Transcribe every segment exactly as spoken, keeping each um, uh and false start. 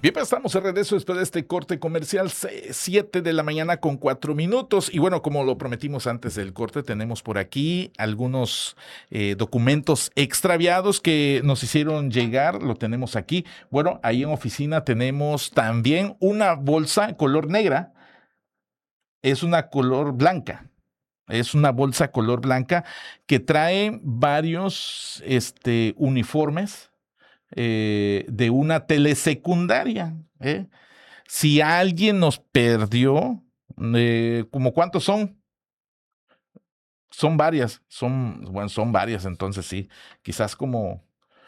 Bien, pues estamos de regreso después de este corte comercial, siete de la mañana con cuatro minutos. Y bueno, como lo prometimos antes del corte, tenemos por aquí algunos eh, documentos extraviados que nos hicieron llegar, lo tenemos aquí. Bueno, ahí en oficina tenemos también una bolsa color negra, es una color blanca. Es una bolsa color blanca que trae varios este, uniformes eh, de una telesecundaria. ¿eh? Si alguien nos perdió, eh, ¿como cuántos son? Son varias, son, bueno, son varias, entonces sí, quizás como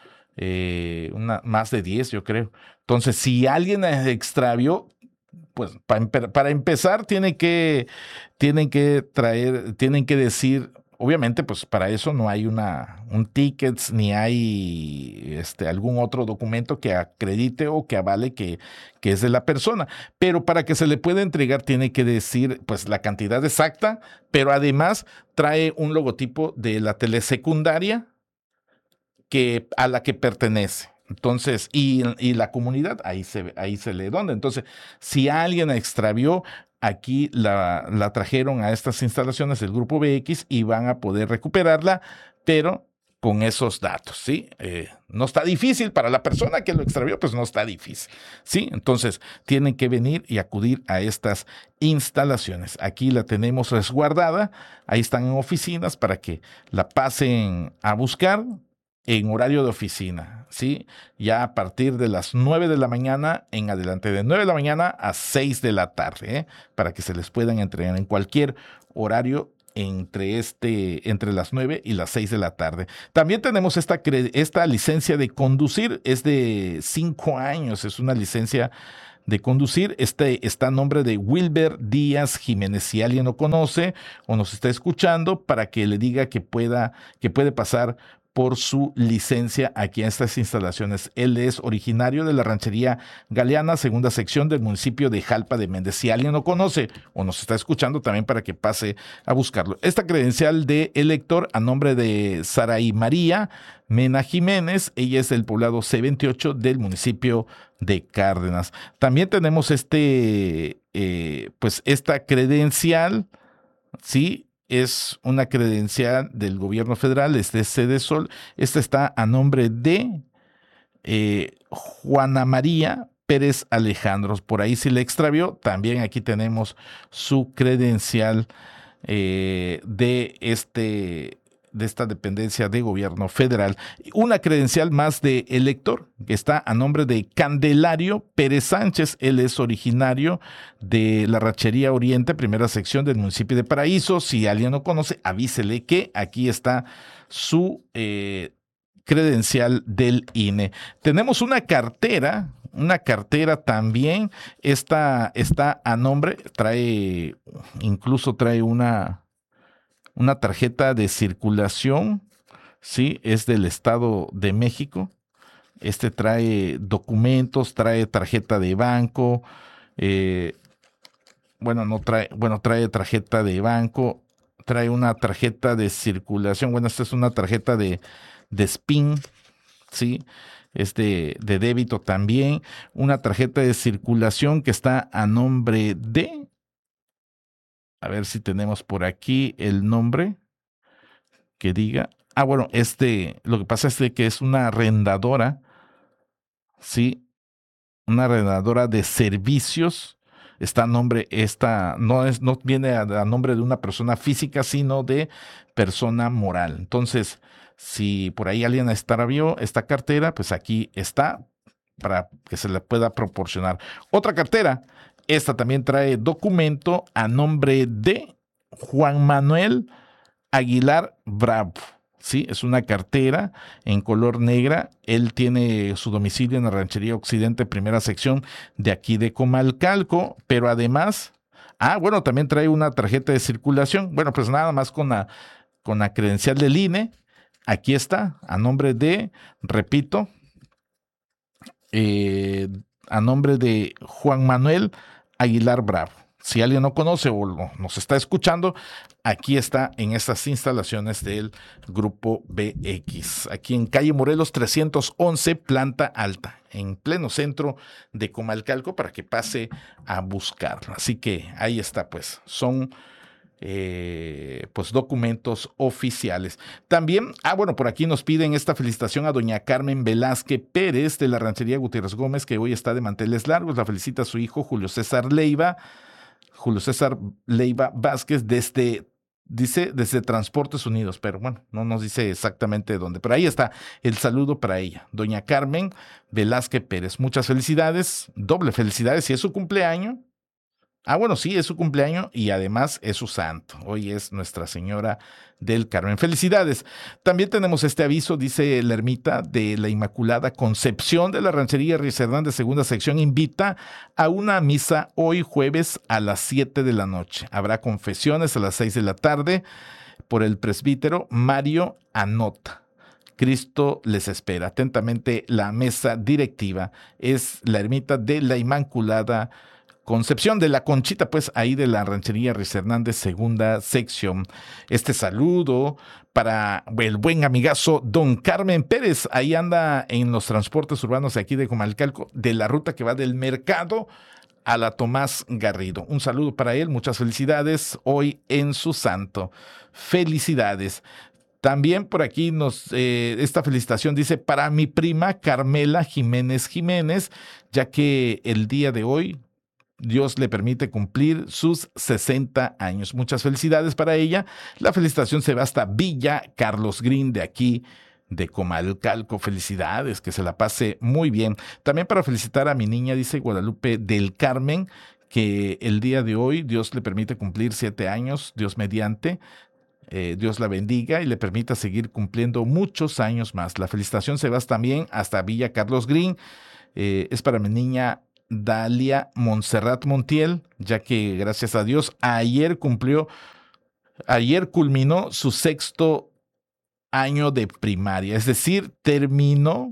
eh, una, más de diez, yo creo. Entonces, si alguien extravió, pues para, para empezar, tiene que, tienen que traer, tienen que decir, obviamente, pues para eso no hay una, un ticket, ni hay este, algún otro documento que acredite o que avale que, que es de la persona. Pero para que se le pueda entregar, tiene que decir, pues, la cantidad exacta, pero además trae un logotipo de la telesecundaria que, a la que pertenece. Entonces, y, y la comunidad, ahí se, ahí se lee dónde. Entonces, si alguien extravió, aquí la, la trajeron a estas instalaciones del Grupo B X y van a poder recuperarla, pero con esos datos, ¿sí? Eh, no está difícil para la persona que lo extravió, pues no está difícil, ¿sí? Entonces, tienen que venir y acudir a estas instalaciones. Aquí la tenemos resguardada, ahí están en oficinas para que la pasen a buscar en horario de oficina, ¿sí? Ya a partir de las nueve de la mañana en adelante, de nueve de la mañana a seis de la tarde, ¿eh? Para que se les puedan entregar en cualquier horario entre, este, entre las nueve y las seis de la tarde. También tenemos esta, esta licencia de conducir, es de cinco años, es una licencia de conducir. Este está a nombre de Wilber Díaz Jiménez. Si alguien lo conoce o nos está escuchando, para que le diga que pueda, que puede pasar por su licencia aquí en estas instalaciones. Él es originario de la ranchería Galeana, segunda sección del municipio de Jalpa de Méndez. Si alguien lo conoce o nos está escuchando, también para que pase a buscarlo. Esta credencial de elector a nombre de Saraí María Mena Jiménez, ella es del poblado C veintiocho del municipio de Cárdenas. También tenemos este, eh, pues esta credencial, ¿sí? Es una credencial del gobierno federal, este es Cedesol. Esta está a nombre de eh, Juana María Pérez Alejandros. Por ahí si le extravió, también aquí tenemos su credencial eh, de este de esta dependencia de gobierno federal. Una credencial más de elector que está a nombre de Candelario Pérez Sánchez. Él es originario de la Ranchería Oriente, primera sección del municipio de Paraíso. Si alguien no conoce, avísele que aquí está su eh, credencial del I N E. Tenemos una cartera, una cartera también. Esta está a nombre, trae, incluso trae una una tarjeta de circulación, ¿sí? Es del Estado de México. Este trae documentos, trae tarjeta de banco, eh, bueno, no trae, bueno, trae tarjeta de banco, trae una tarjeta de circulación, bueno, esta es una tarjeta de, de S P I N, ¿sí? Es de, de débito también, una tarjeta de circulación que está a nombre de, a ver si tenemos por aquí el nombre que diga. Ah, bueno, este, lo que pasa es de que es una arrendadora, ¿sí? Una arrendadora de servicios. Está a nombre, esta, no es, no viene a, a nombre de una persona física, sino de persona moral. Entonces, si por ahí alguien extravió esta cartera, pues aquí está para que se le pueda proporcionar. Otra cartera, esta también trae documento a nombre de Juan Manuel Aguilar Bravo. Sí, es una cartera en color negra. Él tiene su domicilio en la Ranchería Occidente, primera sección de aquí de Comalcalco, pero además, ah, bueno, también trae una tarjeta de circulación. Bueno, pues nada más con la, con la credencial del I N E. Aquí está, a nombre de, repito, eh, a nombre de Juan Manuel Aguilar Bravo. Si alguien no conoce o no, nos está escuchando, aquí está en estas instalaciones del Grupo B X, aquí en calle Morelos trescientos once, planta alta, en pleno centro de Comalcalco, para que pase a buscarlo. Así que ahí está, pues, son eh, pues documentos oficiales. También, ah, bueno, por aquí nos piden esta felicitación a doña Carmen Velázquez Pérez de la Ranchería Gutiérrez Gómez, que hoy está de manteles largos. La felicita a su hijo Julio César Leiva, Julio César Leiva Vázquez, desde, dice, desde Transportes Unidos, pero bueno, no nos dice exactamente dónde. Pero ahí está el saludo para ella, doña Carmen Velázquez Pérez. Muchas felicidades, doble felicidades, si es su cumpleaños. Ah, bueno, sí, es su cumpleaños y además es su santo. Hoy es Nuestra Señora del Carmen. Felicidades. También tenemos este aviso, dice la ermita de la Inmaculada Concepción de la Ranchería Ríos Hernández, segunda sección, invita a una misa hoy jueves a las siete de la noche. Habrá confesiones a las seis de la tarde por el presbítero Mario Anota. Cristo les espera. Atentamente, la mesa directiva es la ermita de la Inmaculada Concepción de la Conchita, pues ahí de la Ranchería Ríos Hernández, segunda sección. Este saludo para el buen amigazo don Carmen Pérez. Ahí anda en los transportes urbanos de aquí de Comalcalco, de la ruta que va del mercado a la Tomás Garrido. Un saludo para él, muchas felicidades hoy en su santo. Felicidades. También por aquí nos eh, esta felicitación dice para mi prima Carmela Jiménez Jiménez, ya que el día de hoy Dios le permite cumplir sus sesenta años. Muchas felicidades para ella. La felicitación se va hasta Villa Carlos Green de aquí de Comalcalco. Felicidades, que se la pase muy bien. También para felicitar a mi niña, dice Guadalupe del Carmen, que el día de hoy Dios le permite cumplir siete años, Dios mediante. Eh, Dios la bendiga y le permita seguir cumpliendo muchos años más. La felicitación se va también hasta Villa Carlos Green. Eh, es para mi niña Dalia Montserrat Montiel, ya que gracias a Dios ayer cumplió, ayer culminó su sexto año de primaria, es decir, terminó,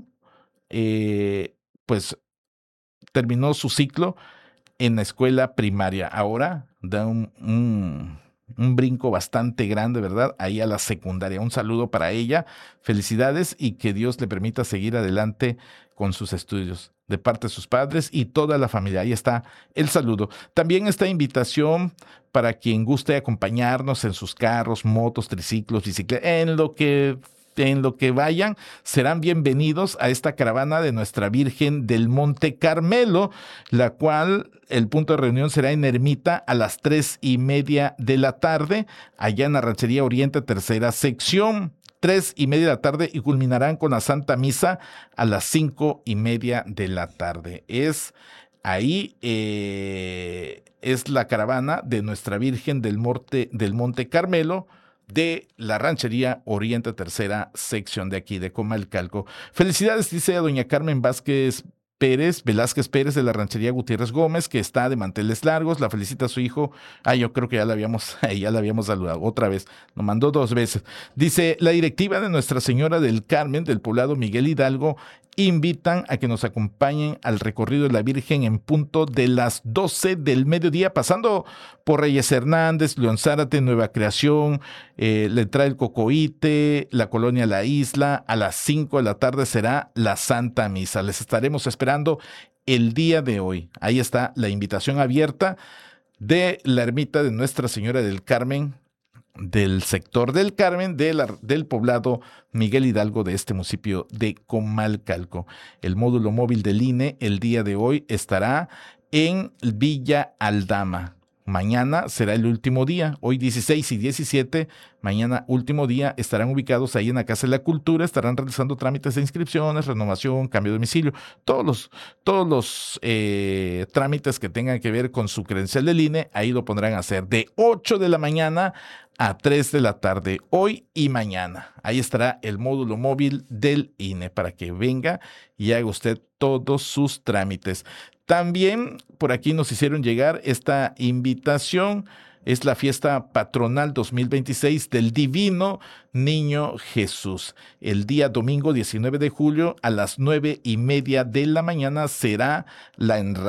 eh, pues terminó su ciclo en la escuela primaria. Ahora da un, un, un brinco bastante grande, ¿verdad? Ahí a la secundaria. Un saludo para ella, felicidades y que Dios le permita seguir adelante con sus estudios de parte de sus padres y toda la familia. Ahí está el saludo. También esta invitación para quien guste acompañarnos en sus carros, motos, triciclos, bicicletas, en lo que en lo que vayan, serán bienvenidos a esta caravana de Nuestra Virgen del Monte Carmelo, la cual el punto de reunión será en Ermita a las tres y media de la tarde, allá en la Ranchería Oriente, tercera sección. Tres y media de la tarde y culminarán con la Santa Misa a las cinco y media de la tarde. Es ahí, eh, es la caravana de Nuestra Virgen del Monte, del Monte Carmelo, de la Ranchería Oriente, tercera sección de aquí de Comalcalco. Felicidades, dice a doña Carmen Vázquez Pérez, Velázquez Pérez de la Ranchería Gutiérrez Gómez, que está de manteles largos. La felicita a su hijo. Ah, yo creo que ya la habíamos, ya la habíamos saludado otra vez. Nos mandó dos veces. Dice, la directiva de Nuestra Señora del Carmen del poblado Miguel Hidalgo invitan a que nos acompañen al recorrido de la Virgen en punto de las doce del mediodía, pasando por Reyes Hernández, León Zárate, Nueva Creación, eh, le trae el Cocoite, la colonia La Isla. A las cinco de la tarde será la Santa Misa. Les estaremos esperando el día de hoy. Ahí está la invitación abierta de la ermita de Nuestra Señora del Carmen, del sector del Carmen, de la, del poblado Miguel Hidalgo de este municipio de Comalcalco. El módulo móvil del I N E el día de hoy estará en Villa Aldama. Mañana será el último día, hoy dieciséis y diecisiete, mañana último día, estarán ubicados ahí en la Casa de la Cultura, estarán realizando trámites de inscripciones, renovación, cambio de domicilio, todos los, todos los eh, trámites que tengan que ver con su credencial del I N E, ahí lo pondrán a hacer de ocho de la mañana a tres de la tarde, hoy y mañana. Ahí estará el módulo móvil del I N E para que venga y haga usted todos sus trámites. También por aquí nos hicieron llegar esta invitación. Es la fiesta patronal dos mil veintiséis del Divino Niño Jesús. El día domingo diecinueve de julio a las nueve y media de la mañana será la enrama,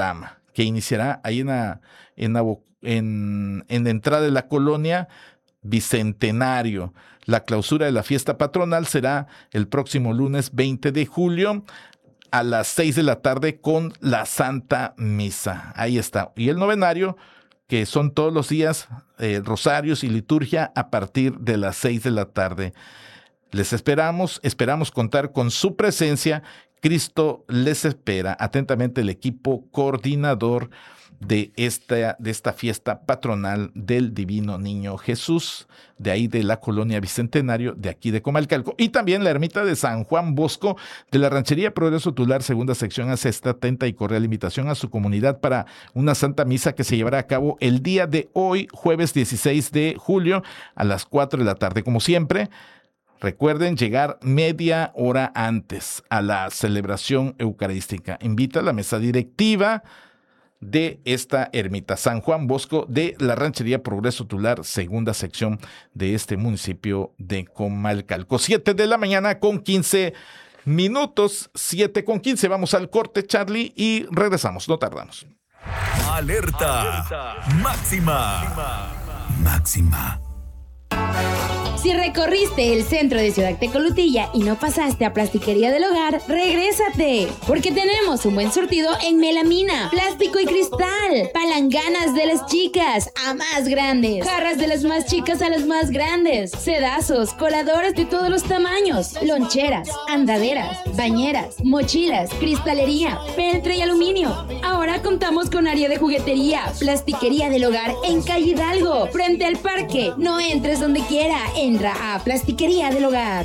que iniciará ahí en la, en la, en, en la entrada de la colonia Bicentenario. La clausura de la fiesta patronal será el próximo lunes veinte de julio a las seis de la tarde con la Santa Misa. Ahí está. Y el novenario, que son todos los días eh, rosarios y liturgia a partir de las seis de la tarde. Les esperamos, esperamos contar con su presencia. Cristo les espera. Atentamente el equipo coordinador de esta, de esta fiesta patronal del Divino Niño Jesús, de ahí de la colonia Bicentenario, de aquí de Comalcalco. Y también la ermita de San Juan Bosco, de la Ranchería Progreso Tular, segunda sección, hace esta atenta y cordial invitación a su comunidad para una Santa Misa que se llevará a cabo el día de hoy, jueves dieciséis de julio, a las cuatro de la tarde. Como siempre, recuerden llegar media hora antes a la celebración eucarística. Invita a la mesa directiva de esta ermita San Juan Bosco de la Ranchería Progreso Tular, segunda sección de este municipio de Comalcalco. Siete de la mañana con quince minutos, siete con quince. Vamos al corte, Charlie, y regresamos, no tardamos. Alerta, Alerta. Máxima. Máxima. Si recorriste el centro de Ciudad Tecolutilla y no pasaste a Plastiquería del Hogar, ¡regrésate! Porque tenemos un buen surtido en melamina, plástico y cristal, palanganas de las chicas a más grandes, jarras de las más chicas a las más grandes, sedazos, coladores de todos los tamaños, loncheras, andaderas, bañeras, mochilas, cristalería, peltre y aluminio. Ahora contamos con área de juguetería. Plastiquería del Hogar en Calle Hidalgo, frente al parque. No entres donde quiera, entra a Plastiquería del Hogar.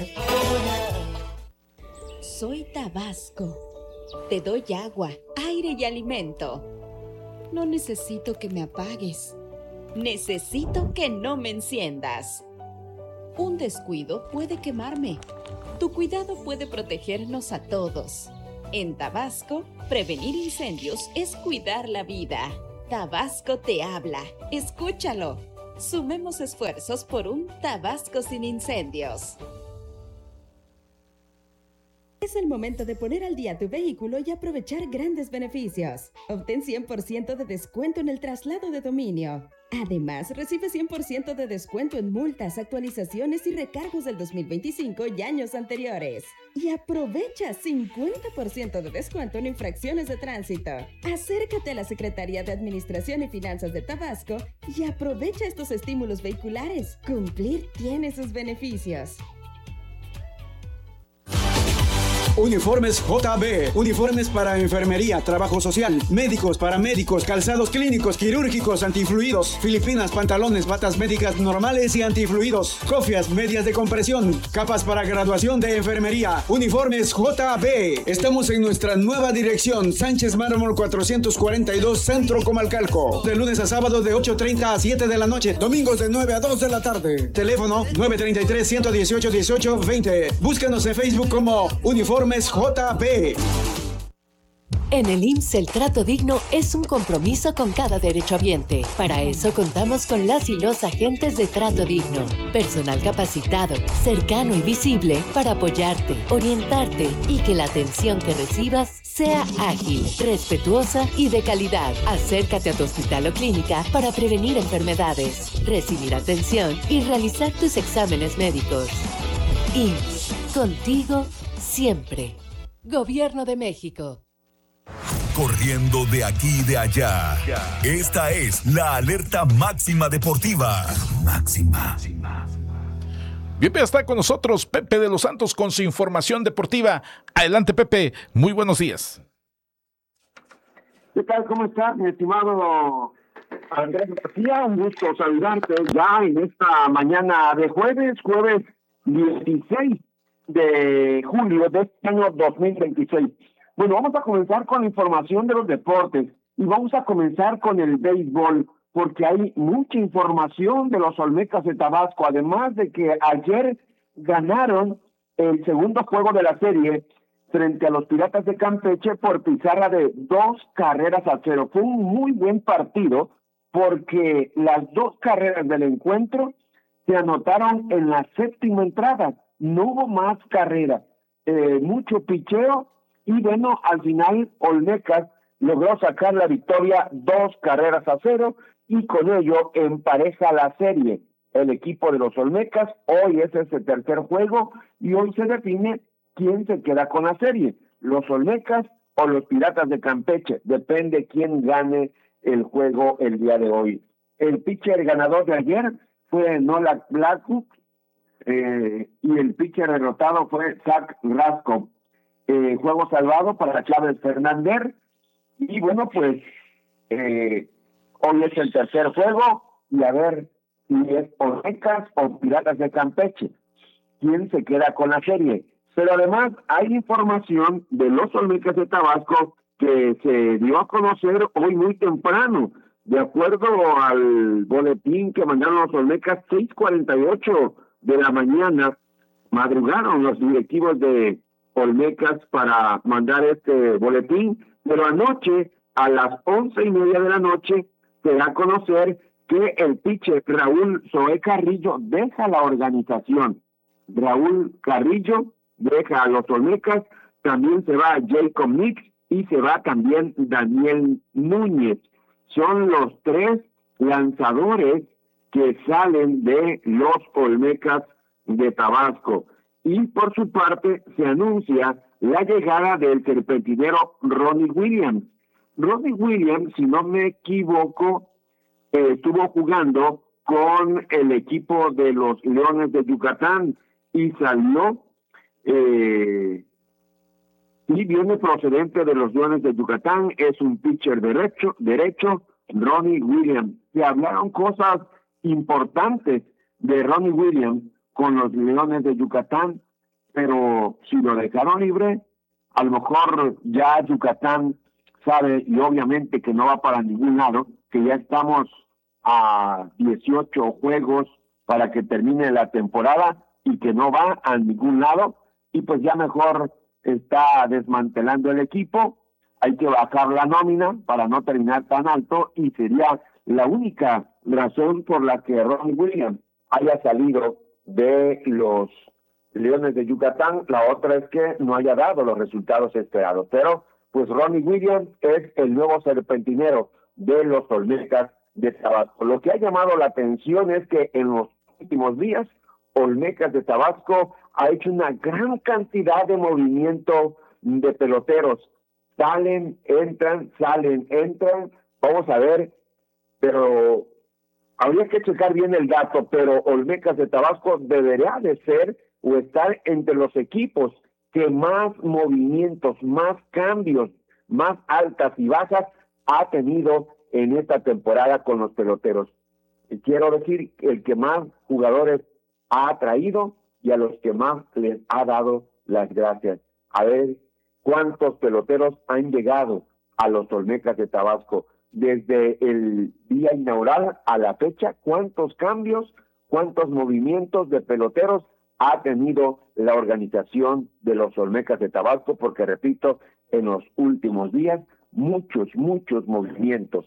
Soy Tabasco. Te doy agua, aire y alimento. No necesito que me apagues. Necesito que no me enciendas. Un descuido puede quemarme. Tu cuidado puede protegernos a todos. En Tabasco, prevenir incendios es cuidar la vida. Tabasco te habla. Escúchalo. Sumemos esfuerzos por un Tabasco sin incendios. Es el momento de poner al día tu vehículo y aprovechar grandes beneficios. Obtén cien por ciento de descuento en el traslado de dominio. Además, recibe cien por ciento de descuento en multas, actualizaciones y recargos del dos mil veinticinco y años anteriores. Y aprovecha cincuenta por ciento de descuento en infracciones de tránsito. Acércate a la Secretaría de Administración y Finanzas de Tabasco y aprovecha estos estímulos vehiculares. Cumplir tiene sus beneficios. Uniformes J B, uniformes para enfermería, trabajo social, médicos, paramédicos, calzados clínicos, quirúrgicos, antifluidos, filipinas, pantalones, batas médicas normales y antifluidos, cofias, medias de compresión, capas para graduación de enfermería. Uniformes J B. Estamos en nuestra nueva dirección, Sánchez Mármol cuatrocientos cuarenta y dos, Centro Comalcalco. De lunes a sábado de ocho treinta a siete de la noche, domingos de nueve a dos de la tarde. Teléfono nueve tres tres, uno uno ocho, uno ocho dos cero. Búscanos en Facebook como Uniformes J B. En el I M S S el trato digno es un compromiso con cada derechohabiente. Para eso contamos con las y los agentes de trato digno. Personal capacitado, cercano y visible para apoyarte, orientarte y que la atención que recibas sea ágil, respetuosa y de calidad. Acércate a tu hospital o clínica para prevenir enfermedades, recibir atención y realizar tus exámenes médicos. I M S S, contigo siempre. Gobierno de México. Corriendo de aquí y de allá. Esta es la alerta máxima deportiva. Máxima. Bien, está con nosotros Pepe de los Santos con su información deportiva. Adelante, Pepe. Muy buenos días. ¿Qué tal? ¿Cómo estás, mi estimado Andrés García? Un gusto saludarte ya en esta mañana de jueves, jueves dieciséis de julio de este año dos mil veintiséis. Bueno, vamos a comenzar con la información de los deportes y vamos a comenzar con el béisbol porque hay mucha información de los Olmecas de Tabasco, además de que ayer ganaron el segundo juego de la serie frente a los Piratas de Campeche por pizarra de dos carreras a cero. Fue un muy buen partido porque las dos carreras del encuentro se anotaron en la séptima entrada. No hubo más carrera, eh, mucho picheo y bueno, al final Olmecas logró sacar la victoria dos carreras a cero y con ello empareja la serie. El equipo de los Olmecas, hoy es ese tercer juego y hoy se define quién se queda con la serie, los Olmecas o los Piratas de Campeche, depende quién gane el juego el día de hoy. El pitcher ganador de ayer fue Nola Blackwood eh, y el pitcher derrotado fue Zach Rasko. Eh, juego salvado para Chávez Fernández y bueno, pues eh, hoy es el tercer juego y a ver si es Olmecas o Piratas de Campeche quién se queda con la serie. Pero además hay información de los Olmecas de Tabasco que se dio a conocer hoy muy temprano. De acuerdo al boletín que mandaron los Olmecas, seis cuarenta y ocho de la mañana, madrugaron los directivos de Olmecas para mandar este boletín, pero anoche, a las once y media de la noche, se da a conocer que el pitcher Raúl Zoé Carrillo deja la organización. Raúl Carrillo deja a los Olmecas, también se va Jacob Nix y se va también Daniel Núñez. Son los tres lanzadores que salen de los Olmecas de Tabasco. Y por su parte se anuncia la llegada del serpentinero Ronnie Williams. Ronnie Williams, si no me equivoco, eh, estuvo jugando con el equipo de los Leones de Yucatán y salió eh, y viene procedente de los Leones de Yucatán, es un pitcher derecho, derecho, Ronnie Williams. Se hablaron cosas importantes de Ronnie Williams con los Leones de Yucatán, pero si lo dejaron libre, a lo mejor ya Yucatán sabe, y obviamente que no va para ningún lado, que ya estamos a dieciocho juegos para que termine la temporada y que no va a ningún lado, y pues ya mejor está desmantelando el equipo. Hay que bajar la nómina para no terminar tan alto, y sería la única razón por la que Ronnie Williams haya salido de los Leones de Yucatán. La otra es que no haya dado los resultados esperados, pero pues Ronnie Williams es el nuevo serpentinero de los Olmecas de Tabasco. Lo que ha llamado la atención es que en los últimos días Olmecas de Tabasco ha hecho una gran cantidad de movimiento de peloteros. Salen, entran, salen, entran. Vamos a ver, pero habría que checar bien el dato, pero Olmecas de Tabasco debería de ser o estar entre los equipos que más movimientos, más cambios, más altas y bajas ha tenido en esta temporada con los peloteros. Y quiero decir, el que más jugadores ha atraído y a los que más les ha dado las gracias. A ver cuántos peloteros han llegado a los Olmecas de Tabasco desde el día inaugural a la fecha, cuántos cambios, cuántos movimientos de peloteros ha tenido la organización de los Olmecas de Tabasco, porque repito, en los últimos días, muchos, muchos movimientos.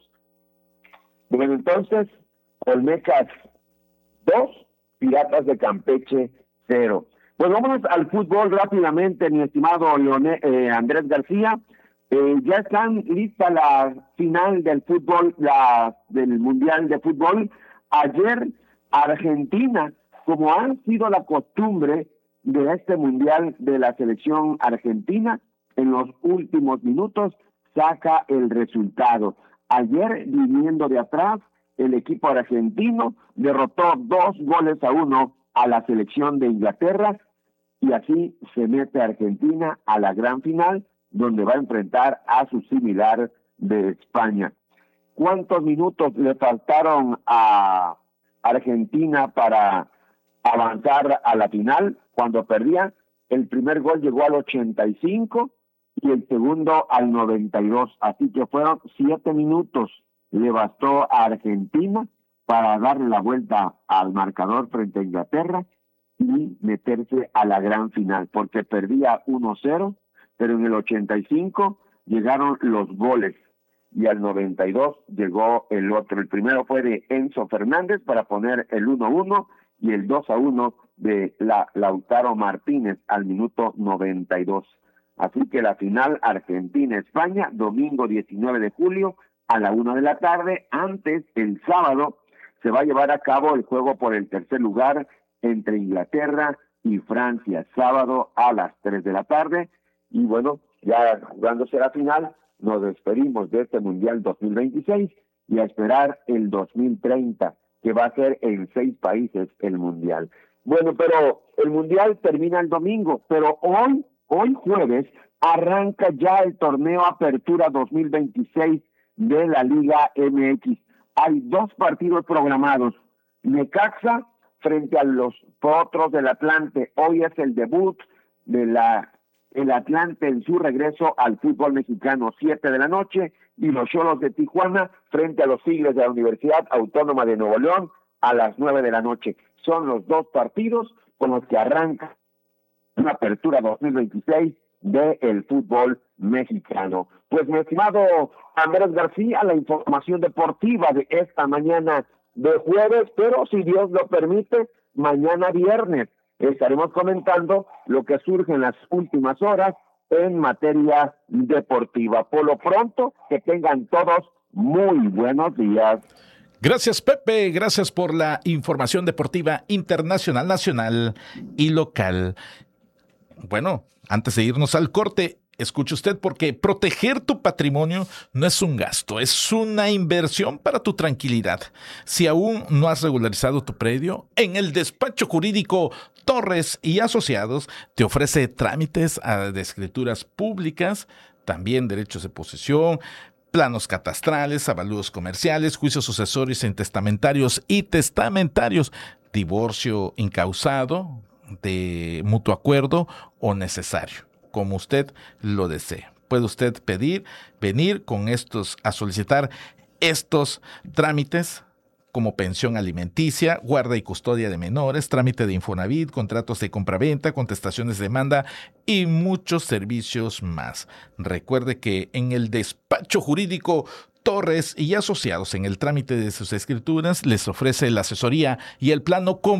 Bueno, entonces, Olmecas dos, Piratas de Campeche cero. Pues vámonos al fútbol rápidamente, mi estimado Leone, eh, Andrés García. Eh, ya están lista la final del fútbol, la del Mundial de Fútbol. Ayer, Argentina, como ha sido la costumbre de este Mundial de la selección argentina, en los últimos minutos saca el resultado. Ayer, viniendo de atrás, el equipo argentino derrotó dos goles a uno a la selección de Inglaterra y así se mete Argentina a la gran final, donde va a enfrentar a su similar de España. ¿Cuántos minutos le faltaron a Argentina para avanzar a la final? Cuando perdía, el primer gol llegó al ochenta y cinco y el segundo al noventa y dos, así que fueron siete minutos. Le bastó a Argentina para darle la vuelta al marcador frente a Inglaterra y meterse a la gran final, porque perdía uno cero, pero en el ochenta y cinco llegaron los goles y al noventa y dos llegó el otro. El primero fue de Enzo Fernández para poner el uno uno y el dos a uno de la Lautaro Martínez al minuto noventa y dos. Así que la final Argentina-España, domingo diecinueve de julio a la una de la tarde. Antes, el sábado, se va a llevar a cabo el juego por el tercer lugar entre Inglaterra y Francia, sábado a las tres de la tarde. Y bueno, ya jugándose la final, nos despedimos de este Mundial dos mil veintiséis y a esperar el dos mil treinta, que va a ser en seis países el Mundial. Bueno, pero el Mundial termina el domingo, pero hoy, hoy jueves, arranca ya el torneo Apertura dos mil veintiséis de la Liga M X. Hay dos partidos programados. Necaxa frente a los Potros del Atlante. Hoy es el debut de la el Atlante en su regreso al fútbol mexicano, siete de la noche, y los Xolos de Tijuana frente a los Tigres de la Universidad Autónoma de Nuevo León a las nueve de la noche. Son los dos partidos con los que arranca una Apertura dos mil veintiséis del fútbol mexicano. Pues, mi estimado Andrés García, la información deportiva de esta mañana de jueves, pero si Dios lo permite, mañana viernes estaremos comentando lo que surge en las últimas horas en materia deportiva. Por lo pronto, que tengan todos muy buenos días. Gracias, Pepe. Gracias por la información deportiva internacional, nacional y local. Bueno, antes de irnos al corte, escuche usted, porque proteger tu patrimonio no es un gasto, es una inversión para tu tranquilidad. Si aún no has regularizado tu predio, en el despacho jurídico Torres y Asociados te ofrece trámites de escrituras públicas, también derechos de posesión, planos catastrales, avalúos comerciales, juicios sucesorios e testamentarios y testamentarios, divorcio incausado, de mutuo acuerdo o necesario, como usted lo desee. Puede usted pedir, venir con estos, a solicitar estos trámites como pensión alimenticia, guarda y custodia de menores, trámite de Infonavit, contratos de compraventa, contestaciones de demanda y muchos servicios más. Recuerde que en el despacho jurídico Torres y Asociados, en el trámite de sus escrituras, les ofrece la asesoría y el plano completo